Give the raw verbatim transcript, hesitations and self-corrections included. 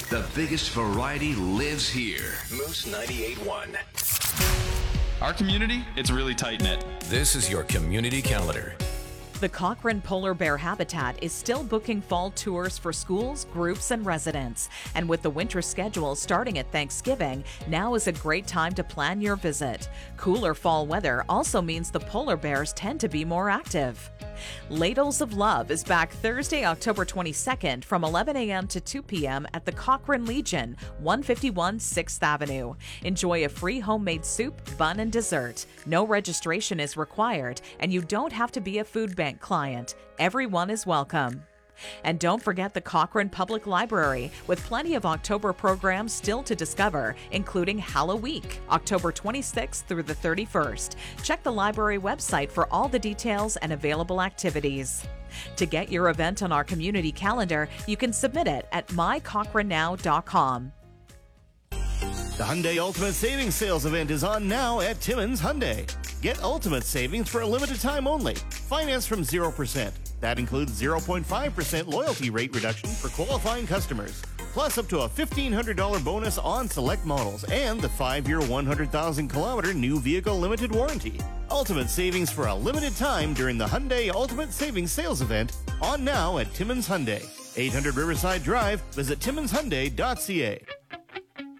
The biggest variety lives here. Moose ninety-eight point one. Our community, it's really tight-knit. This is your community calendar. The Cochrane Polar Bear Habitat is still booking fall tours for schools, groups, and residents. And with the winter schedule starting at Thanksgiving, now is a great time to plan your visit. Cooler fall weather also means the polar bears tend to be more active. Ladles of Love is back Thursday, October twenty-second from eleven a.m. to two p.m. at the Cochrane Legion, one fifty-one sixth Avenue. Enjoy a free homemade soup, bun, and dessert. No registration is required, and you don't have to be a food bank client. Everyone is welcome. And don't forget the Cochrane Public Library, with plenty of October programs still to discover, including Halloweek, October twenty-sixth through the thirty-first. Check the library website for all the details and available activities. To get your event on our community calendar, you can submit it at my cochrane now dot com. The Hyundai Ultimate Savings Sales event is on now at Timmins Hyundai. Get ultimate savings for a limited time only. Finance from zero percent. That includes zero point five percent loyalty rate reduction for qualifying customers. Plus up to a fifteen hundred dollars bonus on select models and the five-year one hundred thousand kilometer new vehicle limited warranty. Ultimate savings for a limited time during the Hyundai Ultimate Savings Sales event on now at Timmins Hyundai. eight hundred Riverside Drive. Visit timmins hyundai dot c a.